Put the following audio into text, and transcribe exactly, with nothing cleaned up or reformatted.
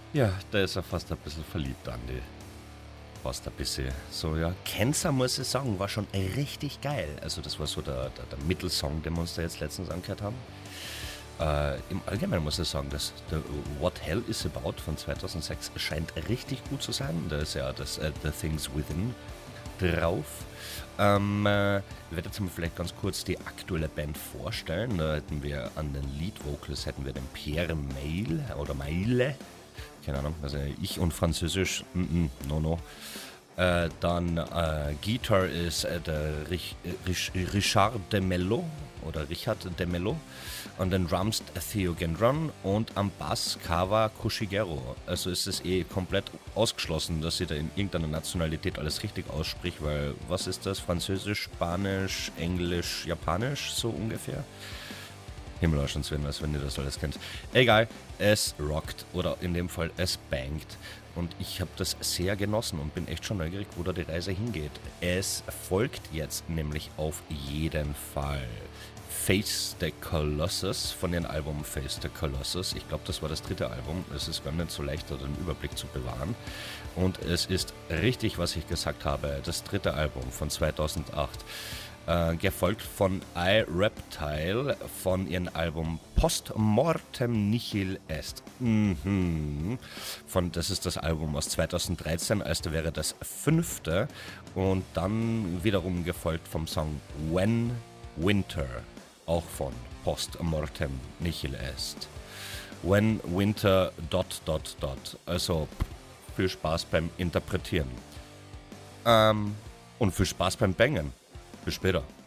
Ja, da ist er fast ein bisschen verliebt, Andi. Fast ein bisschen. So, ja. Cancer, muss ich sagen, war schon richtig geil. Also, das war so der, der, der Mittelsong, den wir uns da jetzt letztens angehört haben. Äh, Im Allgemeinen muss ich sagen, dass der What Hell Is About von zweitausendsechs scheint richtig gut zu sein. Da ist ja das uh, The Things Within drauf. Ähm, äh, ich werde jetzt mal vielleicht ganz kurz die aktuelle Band vorstellen. Da hätten wir an den Lead Vocals hätten wir den Pierre Mail oder Maile. Keine Ahnung, also ich und Französisch, mm -mm, no no. Äh, dann äh, Guitar ist äh, der Rich, Rich, Richard de Mello oder Richard de Mello. An den Drums Theo Gendron und am Bass Kawa Kushigero. Also ist es eh komplett ausgeschlossen, dass sie da in irgendeiner Nationalität alles richtig ausspricht, weil was ist das? Französisch, Spanisch, Englisch, Japanisch, so ungefähr? Himmelarschenswin, als wenn ihr das alles kennt. Egal, es rockt oder in dem Fall es bangt. Und ich habe das sehr genossen und bin echt schon neugierig, wo da die Reise hingeht. Es folgt jetzt nämlich auf jeden Fall Face the Colossus von ihrem Album Face the Colossus. Ich glaube, das war das dritte Album. Es ist gar nicht so leicht, da den Überblick zu bewahren. Und es ist richtig, was ich gesagt habe, das dritte Album von zweitausendacht. Äh, gefolgt von I Reptile von ihrem Album Post Mortem Nihil Est. Mhm. Von, das ist das Album aus zweitausenddreizehn, also wäre das fünfte. Und dann wiederum gefolgt vom Song When Winter, auch von Post Mortem Nihil Est. When Winter dot dot dot. Also viel Spaß beim Interpretieren. Ähm, und viel Spaß beim Bangen. Bis später.